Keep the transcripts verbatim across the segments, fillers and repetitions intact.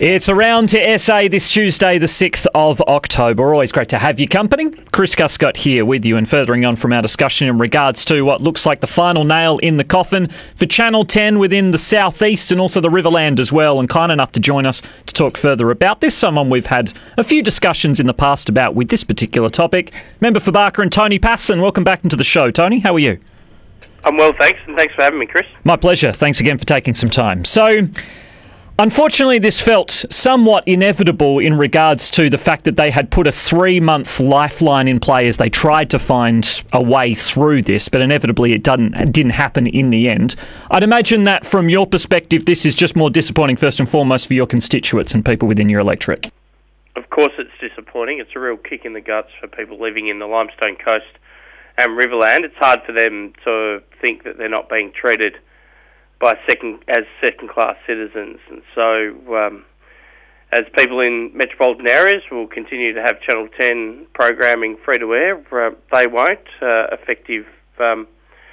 It's Around to S A this Tuesday, the sixth of October. Always great to have your company. Chris Guscott here with you, and furthering on from our discussion in regards to what looks like the final nail in the coffin for Channel ten within the southeast and also the Riverland as well. And kind enough to join us to talk further about this, someone we've had a few discussions in the past about with this particular topic. Member for Barker and Tony Passon. Welcome back into the show, Tony. How are you? I'm well, thanks, and thanks for having me, Chris. My pleasure. Thanks again for taking some time. So, unfortunately, this felt somewhat inevitable in regards to the fact that they had put a three-month lifeline in play as they tried to find a way through this, but inevitably it didn't, it didn't happen in the end. I'd imagine that from your perspective, this is just more disappointing first and foremost for your constituents and people within your electorate. Of course it's disappointing. It's a real kick in the guts for people living in the Limestone Coast and Riverland. It's hard for them to think that they're not being treated by second as second-class citizens, and so um, as people in metropolitan areas will continue to have Channel ten programming free to air, uh, they won't, uh, effective um,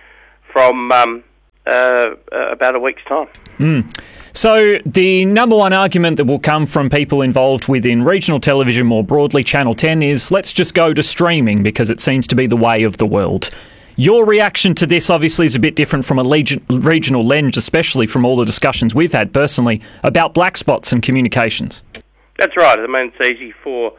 from um, uh, about a week's time. Mm. So the number one argument that will come from people involved within regional television more broadly, Channel ten, is let's just go to streaming because it seems to be the way of the world. Your reaction to this obviously is a bit different from a legion, regional lens, especially from all the discussions we've had personally about black spots and communications. That's right. I mean, it's easy for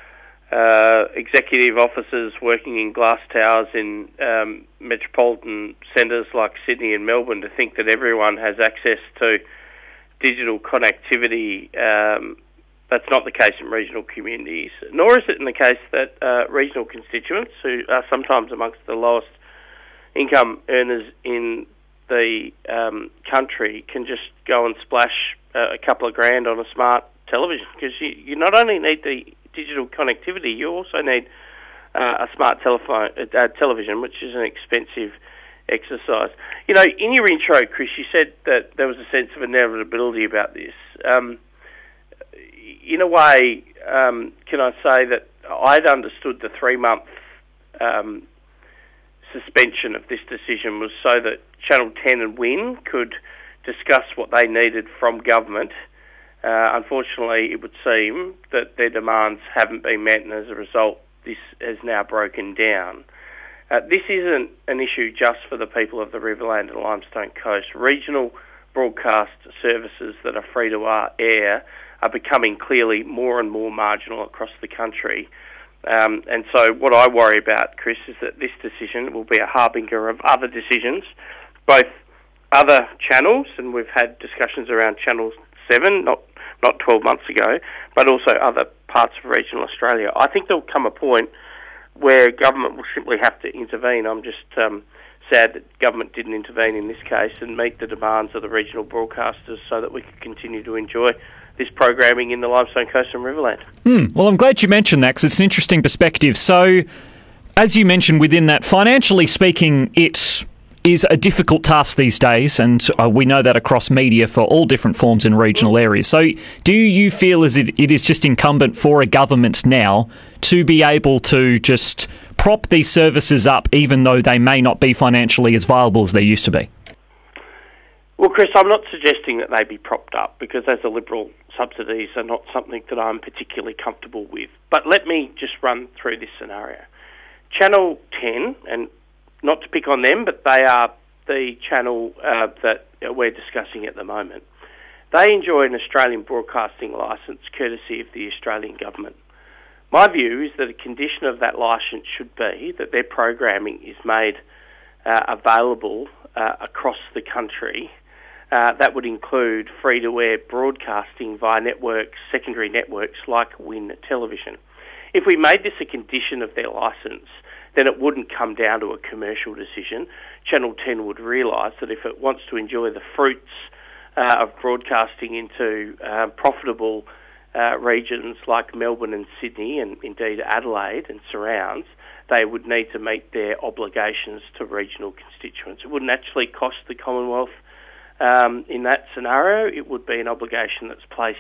uh, executive officers working in glass towers in um, metropolitan centres like Sydney and Melbourne to think that everyone has access to digital connectivity. Um, that's not the case in regional communities, nor is it in the case that uh, regional constituents, who are sometimes amongst the lowest income earners in the um, country, can just go and splash uh, a couple of grand on a smart television, because you, you not only need the digital connectivity, you also need uh, a smart telephone, uh, television, which is an expensive exercise. You know, in your intro, Chris, you said that there was a sense of inevitability about this. Um, in a way, um, can I say that I'd understood the three-month um, suspension of this decision was so that Channel ten and Win could discuss what they needed from government. Uh, unfortunately, it would seem that their demands haven't been met, and as a result, this has now broken down. Uh, this isn't an issue just for the people of the Riverland and Limestone Coast. Regional broadcast services that are free to air are becoming clearly more and more marginal across the country. Um, and so what I worry about, Chris, is that this decision will be a harbinger of other decisions, both other channels, and we've had discussions around Channel seven, not not twelve months ago, but also other parts of regional Australia. I think there'll come a point where government will simply have to intervene. I'm just um, sad that government didn't intervene in this case and meet the demands of the regional broadcasters so that we could continue to enjoy this programming in the Limestone Coast and Riverland. Hmm. Well, I'm glad you mentioned that because it's an interesting perspective. So, as you mentioned, within that, financially speaking, it is a difficult task these days, and uh, we know that across media for all different forms in regional areas. So do you feel as it, it is just incumbent for a government now to be able to just prop these services up even though they may not be financially as viable as they used to be? Well, Chris, I'm not suggesting that they be propped up, because as a Liberal, subsidies are not something that I'm particularly comfortable with. But let me just run through this scenario. Channel ten, and not to pick on them, but they are the channel uh, that we're discussing at the moment. They enjoy an Australian broadcasting licence courtesy of the Australian government. My view is that a condition of that licence should be that their programming is made uh, available uh, across the country. Uh, that would include free-to-air broadcasting via networks, secondary networks like Win Television. If we made this a condition of their licence, then it wouldn't come down to a commercial decision. Channel ten would realise that if it wants to enjoy the fruits uh, of broadcasting into uh, profitable uh, regions like Melbourne and Sydney, and indeed Adelaide and surrounds, they would need to meet their obligations to regional constituents. It wouldn't actually cost the Commonwealth um, in that scenario. It would be an obligation that's placed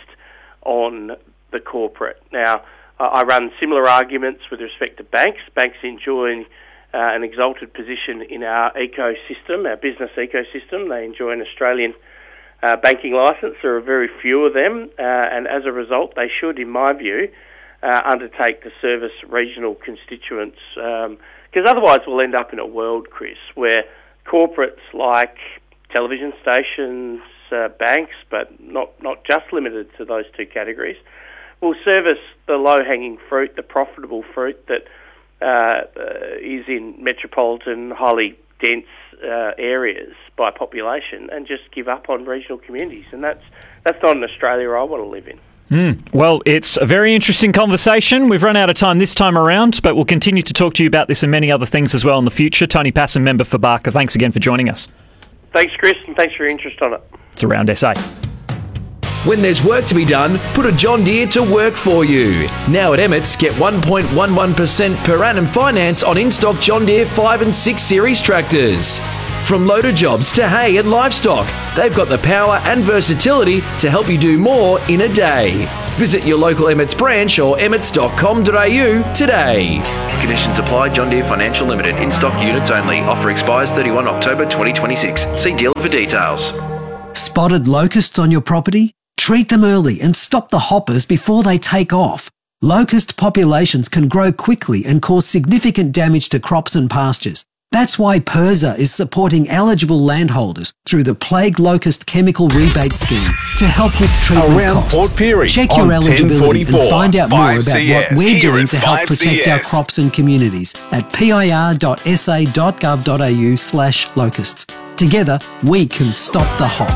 on the corporate. Now, I run similar arguments with respect to banks. Banks enjoy uh, an exalted position in our ecosystem, our business ecosystem. They enjoy an Australian uh, banking licence. There are very few of them, uh, and as a result, they should, in my view, uh, undertake to service regional constituents, because um, otherwise we'll end up in a world, Chris, where corporates like television stations, uh, banks, but not, not just limited to those two categories, will service the low-hanging fruit, the profitable fruit that uh, uh, is in metropolitan, highly dense uh, areas by population, and just give up on regional communities. And that's that's not an Australia I want to live in. Mm. Well, it's a very interesting conversation. We've run out of time this time around, but we'll continue to talk to you about this and many other things as well in the future. Tony Passon, member for Barker, thanks again for joining us. Thanks, Chris, and thanks for your interest on it. It's Around S A. When there's work to be done, put a John Deere to work for you. Now at Emmett's, get one point one one percent per annum finance on in-stock John Deere five and six series tractors. From loader jobs to hay and livestock, they've got the power and versatility to help you do more in a day. Visit your local Emmett's branch or emmets dot com dot a u today. Conditions apply. John Deere Financial Limited. In-stock units only. Offer expires thirty-first of October twenty twenty-six. See dealer for details. Spotted locusts on your property? Treat them early and stop the hoppers before they take off. Locust populations can grow quickly and cause significant damage to crops and pastures. That's why PIRSA is supporting eligible landholders through the Plague Locust Chemical Rebate Scheme to help with treatment Around costs. Port Pirie Check your eligibility and find out more about C S. what we're Here doing at to help five protect C our S. crops and communities at pir dot s a dot gov dot a u slash locusts. Together, we can stop the hop.